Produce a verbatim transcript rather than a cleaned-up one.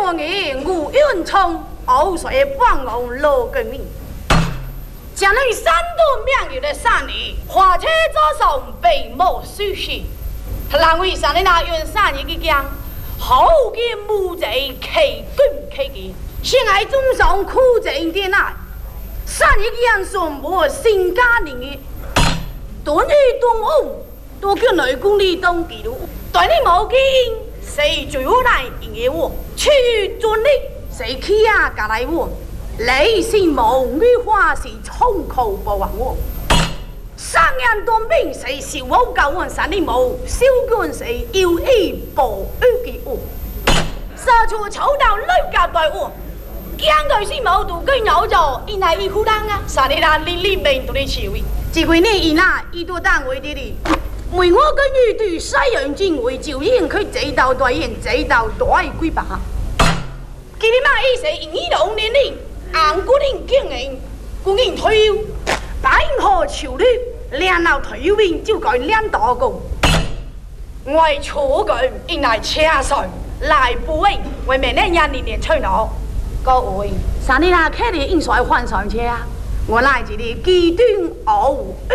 我爷吴运聪，后水帮王罗根明。将来三度命运的三年，花车早上被莫苏息。难为上的那员三年的将，后见母贼开根开基，现爱中上苦挣的来。三年的将son我新家人的，短日东欧都叫内功里东记录，短日冇见谁最来迎接我，去准力谁去呀？赶来我。雷是梦女花是冲口不还我，三人当兵是小我教我三的母，小官是要一步一给我，杀出丑到女家对我，将对是冇度跟鸟做，因来一苦当啊，三的那哩哩病都哩气味，只为你因那一多单位的哩，为我跟女对西洋进为就应去这道对应这道对几把，今日嘛伊是因一龙年龄。按古人经营，古人退休，百河潮绿，两老退休兵就该两大工。我初句应来车上来不为，为明年一年年吹闹。各位，三日那客的应该换上车啊！我来这里机端傲